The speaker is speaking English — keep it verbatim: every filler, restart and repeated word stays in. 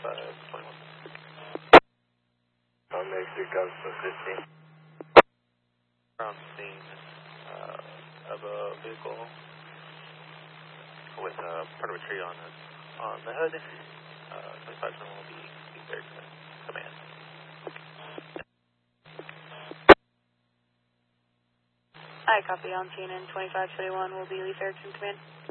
twenty-five twenty-one. I'll make sure comes to fifteen. Around scene uh, of a vehicle with uh, part of a tree on it, on the hood. Uh, twenty-five twenty-one will be, be there to command. I copy on scene, and twenty-five twenty-one will be Leaf Erickson command.